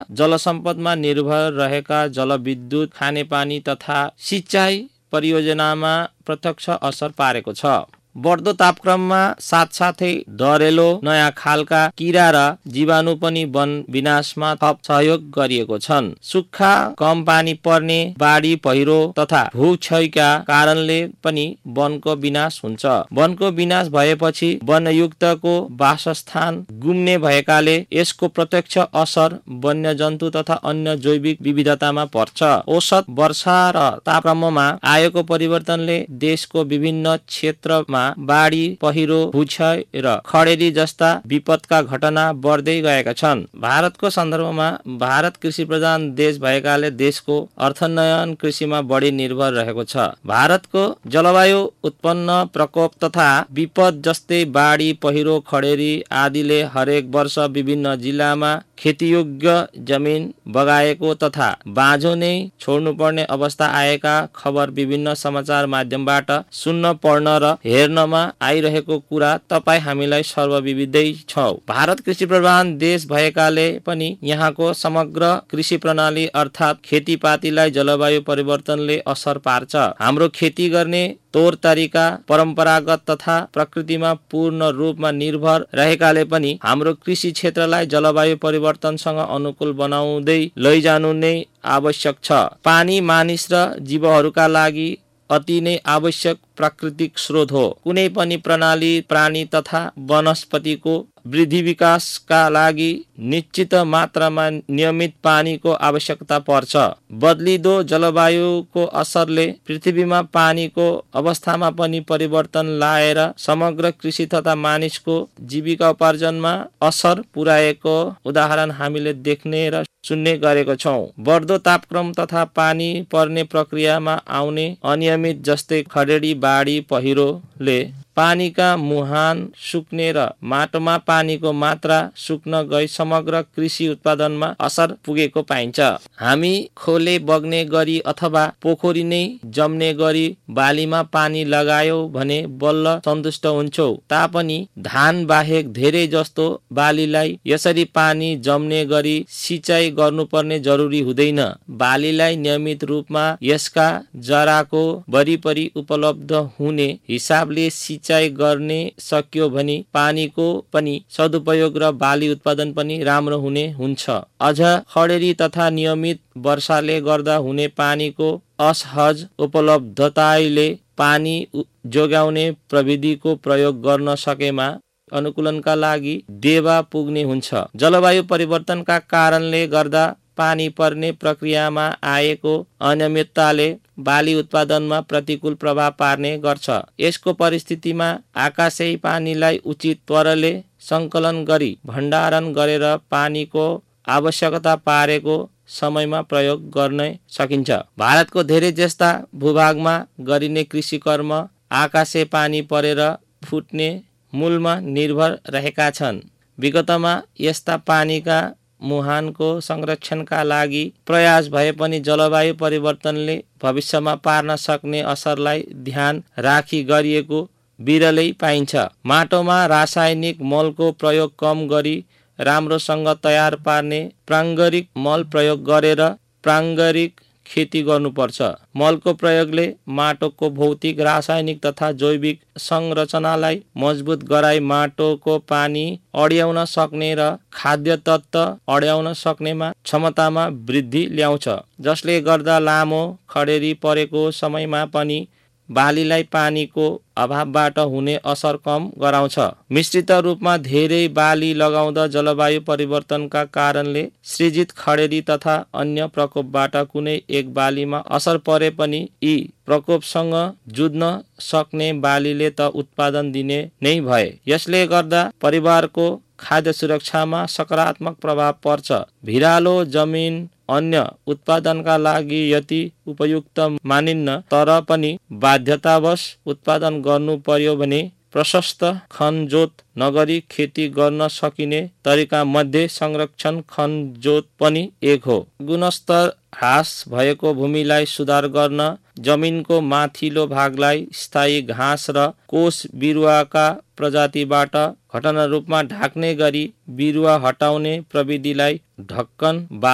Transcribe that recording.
जलसम्पदमा निर्भर रहेका जलविद्युत, खानेपानी तथा सिँचाइ परियोजनामा प्रत्यक्ष असर पारेको छ। बढ्दो तापक्रममा साथसाथै दरेलो नयाँ खालका किरा र जीवाणु पनि वन विनाशमा थप सहयोग गरिएको छन्। सुक्खा, कम पानी पर्ने, बाढी पहिरो तथा भूक्षयका कारणले पनि वनको विनाश हुन्छ। वनको विनाश भएपछि वनयुक्तको वासस्थान गुम्ने भएकाले यसको प्रत्यक्ष असर वन्यजन्तु तथा अन्य जैविक विविधतामा पर्छ। औसत वर्षा र तापक्रममा आएको परिवर्तनले देशको विभिन्न क्षेत्रमा बाढी, पहिरो, भूक्षय र खडेरी जस्ता विपदका घटना बढ्दै गएका छन्। भारतको सन्दर्भमा भारत कृषि प्रधान देश भएकाले देशको अर्थोन्नयन कृषिमा बढी निर्भर रहेको छ। भारतको जलवायु उत्पन्न प्रकोप तथा विपद जस्तै बाढी, पहिरो, खडेरी आदिले हरेक वर्ष विभिन्न जिल्लामा खेतीयोग्य जमिन बगाएको तथा बाँझो नै छोड्नुपर्ने अवस्था आएका खबर विभिन्न समाचार माध्यमबाट सुन्न, पढ्न र हेर्नमा आइरहेको कुरा तपाईँ हामीलाई सर्वविदितै छौ। भारत कृषि प्रधान देश भएकाले पनि यहाँको समग्र कृषि प्रणाली अर्थात् खेतीपातीलाई जलवायु परिवर्तनले असर पार्छ। हाम्रो खेती गर्ने तौर तरिका परम्परागत तथा प्रकृतिमा पूर्ण रूपमा निर्भर रहेकाले पनि हाम्रो कृषि क्षेत्रलाई जलवायु परिवर्तनसँग अनुकूल बनाउँदै लैजानु नै आवश्यक छ। पानी मानिस र जीवहरूका लागि अति नै आवश्यक प्राकृतिक स्रोत हो। कुनै पनि प्रणाली, प्राणी तथा वनस्पतिको वृद्धि विकासका लागि निश्चित मात्रामा नियमित पानीको आवश्यकता पर्छ। बदलिदो जलवायुको असरले पृथ्वीमा पानीको अवस्थामा पनि परिवर्तन ल्याएर समग्र कृषि तथा मानिसको जीविका उपार्जनमा असर पुर्याएको उदाहरण हामीले देख्ने र सुन्ने गरेको छौँ। बढ्दो तापक्रम तथा पानी पर्ने प्रक्रियामा आउने अनियमित जस्तै खडेरी, बाढी, पहिरोले पानीका मुहान सुक्ने र माटोमा पानीको मात्रा सुक्न गई समग्र कृषि उत्पादनमा असर पुगेको पाइन्छ। हामी खोले बग्ने गरी अथवा पोखरी नै जम्ने गरी बालीमा पानी लगायौ भने बल्ल सन्तुष्ट हुन्छौ। तापनि धान बाहेक धेरै जस्तो बालीलाई यसरी पानी जम्ने गरी सिँचाइ गर्नुपर्ने जरुरी हुँदैन। बालीलाई नियमित रूपमा यसका जराको वरिपरि उपलब्ध हुने हिसाबले सिँचाइ गर्ने सकियो भने पानीको पनि सदुपयोग र बाली उत्पादन पनि राम्रो हुने हुन्छ। अझ खडेरी तथा नियमित वर्षाले गर्दा हुने पानीको असहज उपलब्धताले पानी जोगाउने प्रविधिको प्रयोग गर्न सकेमा अनुकूलनका लागि देवा पुग्ने हुन्छ। जलवायु परिवर्तनका कारणले गर्दा पानी पर्ने प्रक्रियामा आएको अनियमितताले बाली उत्पादनमा प्रतिकूल प्रभाव पार्ने गर्छ। यसको परिस्थितिमा आकाशे पानीलाई उचित तवरले सङ्कलन गरी भण्डारण गरेर पानीको आवश्यकता पारेको समयमा प्रयोग गर्न सकिन्छ। भारतको धेरै जस्ता भूभागमा गरिने कृषि कर्म आकाशे पानी परेर फुट्ने मूलमा निर्भर रहेका छन्। विगतमा यस्ता पानीका मुहानको संरक्षणका लागि प्रयास भए पनि जलवायु परिवर्तनले भविष्यमा पार्न सक्ने असरलाई ध्यान राखी गरिएको बिरलै पाइन्छ। माटोमा रासायनिक मलको प्रयोग कम गरी राम्रोसँग तयार पार्ने प्राङ्गारिक मल प्रयोग गरेर प्राङ्गारिक खेती गर्नुपर्छ। मलको प्रयोगले माटोको भौतिक, रासायनिक तथा जैविक संरचनालाई मजबुत गराई माटोको पानी अड्याउन सक्ने र खाद्य तत्त्व अड्याउन सक्नेमा क्षमतामा वृद्धि ल्याउँछ, जसले गर्दा लामो खडेरी परेको समयमा पनि बालीलाई पानीको अभावबाट हुने असर कम गराउँछ। मिश्रित रूपमा धेरै बाली लगाउँदा जलवायु परिवर्तनका कारणले सृजित खडेरी तथा अन्य प्रकोपबाट कुनै एक बालीमा असर परे पनि यी प्रकोपसँग जुझ्न सक्ने बालीले त उत्पादन दिने नै भए। यसले गर्दा परिवारको खाद्य सुरक्षामा सकारात्मक प्रभाव पर्छ। भिरालो जमिन अन्य उत्पादनका लागि यति उपयुक्त मानिन्न, तर पनि बाध्यतावश उत्पादन गर्नु पर्यो भने प्रशस्त खनजोत नगरी खेती गर्न सकिने तरिका मध्ये संरक्षण खनजोत पनि एक हो। गुणस्तर ह्रास भएको भूमिलाई सुधार गर्न जमिनको माथिल्लो भागलाई स्थायी घाँस र कोष बिरुवाका प्रजातिबाट घटना रूपमा ढाक्ने गरी बिरुवा हटाउने प्रविधिलाई ढक्कन